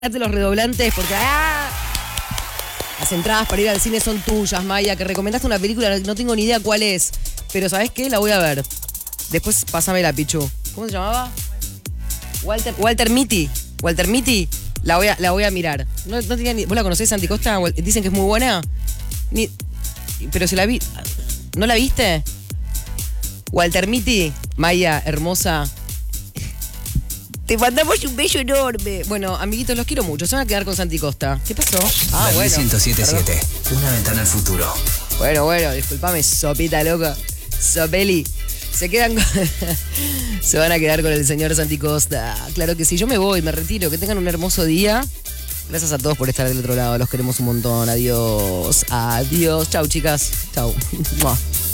Date los redoblantes porque las entradas para ir al cine son tuyas, Maya, que recomendaste una película, no tengo ni idea cuál es, pero ¿sabés qué? La voy a ver. Después pásamela, Pichu. ¿Cómo se llamaba? Walter Mitty. Walter Mitty, la voy a mirar. No tenía ni, ¿vos la conocés, Santi Costa? Dicen que es muy buena. Pero si la vi. ¿No la viste? Walter Mitty, Maya, hermosa. Te mandamos un beso enorme. Bueno, amiguitos, los quiero mucho. Se van a quedar con Santi Costa. ¿Qué pasó? Bueno. 107.7. Una ventana al futuro. Bueno, disculpame, sopita loca. Sopeli. Se van a quedar con el señor Santi Costa. Claro que sí, yo me voy, me retiro. Que tengan un hermoso día. Gracias a todos por estar del otro lado. Los queremos un montón. Adiós. Chau, chicas. Chau.